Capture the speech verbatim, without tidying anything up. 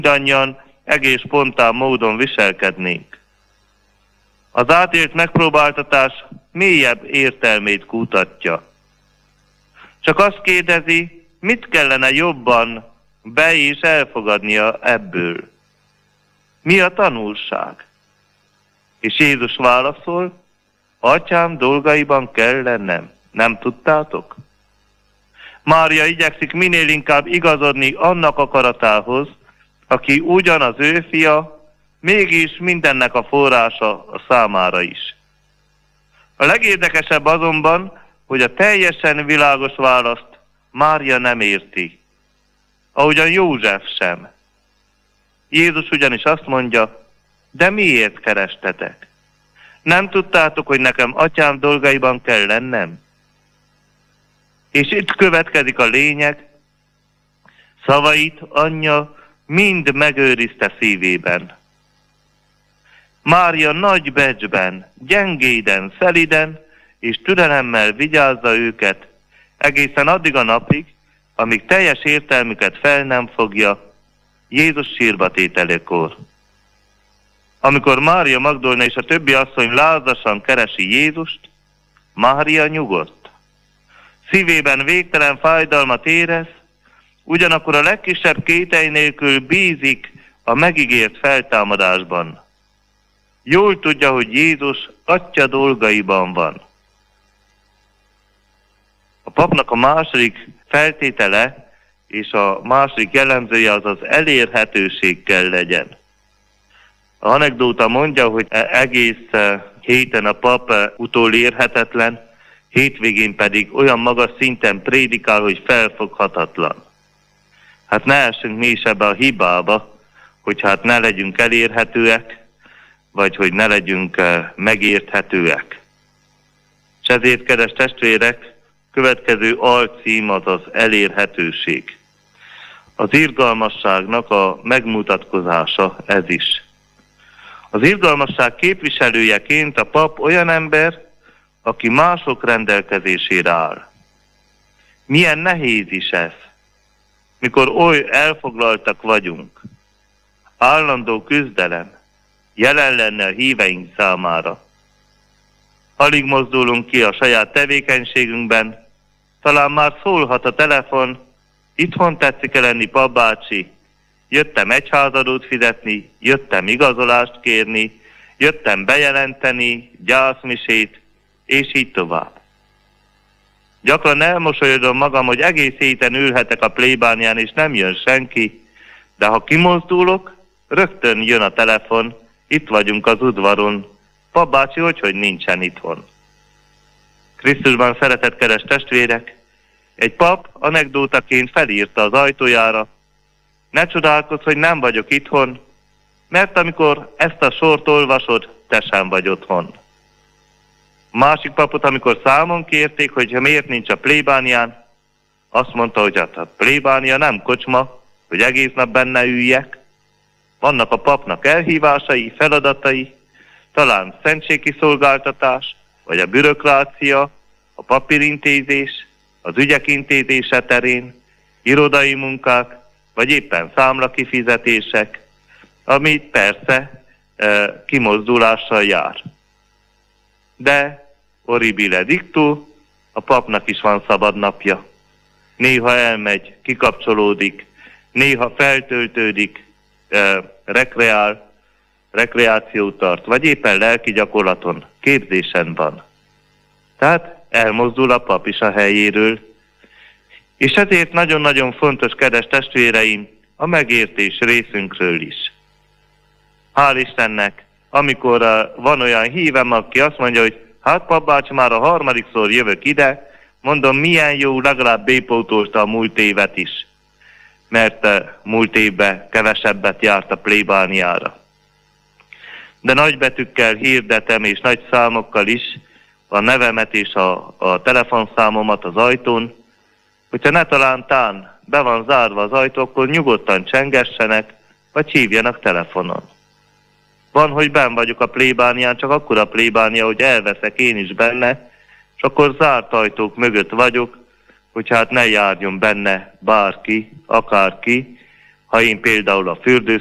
mindannyian egész spontán módon viselkednénk. Az átélt megpróbáltatás mélyebb értelmét kutatja. Csak azt kérdezi, mit kellene jobban be és elfogadnia ebből. Mi a tanulság? És Jézus válaszol, Atyám dolgaiban kell lennem. Nem tudtátok? Mária igyekszik minél inkább igazodni annak akaratához, aki ugyan az ő fia, mégis mindennek a forrása a számára is. A legérdekesebb azonban, hogy a teljesen világos választ Mária nem érti, ahogyan József sem. Jézus ugyanis azt mondja, de miért kerestetek? Nem tudtátok, hogy nekem Atyám dolgaiban kell lennem? És itt következik a lényeg, szavait anyja mind megőrizte szívében. Mária nagy becsben, gyengéden, szeliden és türelemmel vigyázza őket, egészen addig a napig, amíg teljes értelmüket fel nem fogja Jézus sírba tételekor. Amikor Mária Magdolna és a többi asszony lázasan keresi Jézust, Mária nyugodt. Szívében végtelen fájdalmat érez, ugyanakkor a legkisebb kételj nélkül bízik a megígért feltámadásban. Jól tudja, hogy Jézus Atya dolgaiban van. A papnak a második feltétele és a második jellemzője az az elérhetőség kell legyen. A anekdóta mondja, hogy egész héten a pap utolérhetetlen, hétvégén pedig olyan magas szinten prédikál, hogy felfoghatatlan. Hát ne essünk mi is ebbe a hibába, hogy hát ne legyünk elérhetőek, vagy hogy ne legyünk megérthetőek. És ezért, kedves testvérek, következő alcím az az elérhetőség. Az irgalmasságnak a megmutatkozása ez is. Az irgalmasság képviselőjeként a pap olyan ember, aki mások rendelkezésére áll. Milyen nehéz is ez, mikor oly elfoglaltak vagyunk. Állandó küzdelem jelen lenne a híveink számára. Alig mozdulunk ki a saját tevékenységünkben, talán már szólhat a telefon, itthon tetszik-e lenni, papbácsi, jöttem egyházadót fizetni, jöttem igazolást kérni, jöttem bejelenteni, gyászmisét, és így tovább. Gyakran elmosolyodom magam, hogy egész héten ülhetek a plébánián, és nem jön senki, de ha kimozdulok, rögtön jön a telefon, itt vagyunk az udvaron, papbácsi, hogyhogy nincsen itthon. Krisztusban szeretett kedves testvérek, egy pap anekdótaként felírta az ajtójára, ne csodálkozz, hogy nem vagyok itthon, mert amikor ezt a sort olvasod, te sem vagy otthon. Másik papot, amikor számon kérték, hogy miért nincs a plébánián, azt mondta, hogy hát a plébánia nem kocsma, hogy egész nap benne üljek. Vannak a papnak elhívásai, feladatai, talán szentségkiszolgáltatás, vagy a bürokrácia, a papírintézés, az ügyek intézése terén, irodai munkák, vagy éppen számlakifizetések, ami persze e, kimozdulással jár. De orribile dictu, a papnak is van szabad napja. Néha elmegy, kikapcsolódik, néha feltöltődik, e, rekreál, rekreációt tart, vagy éppen lelki gyakorlaton, képzésen van. Tehát elmozdul a pap is a helyéről. És ezért nagyon-nagyon fontos, kedves testvéreim, a megértés részünkről is. Hál' Istennek, amikor uh, van olyan hívem, aki azt mondja, hogy hát papbácsi, már a harmadikszor jövök ide, mondom, milyen jó, legalább bépótolta a múlt évet is, mert uh, múlt évben kevesebbet járt a plébániára. De nagybetűkkel hirdetem, és nagy számokkal is a nevemet és a, a telefonszámomat az ajtón, hogyha ne talántán be van zárva az ajtó, akkor nyugodtan csengessenek, vagy hívjanak telefonon. Van, hogy benn vagyok a plébánián, csak akkor a plébánia, hogy elveszek én is benne, és akkor zárt ajtók mögött vagyok, hogy hát ne járjon benne bárki, akárki, Ha én például a fürdő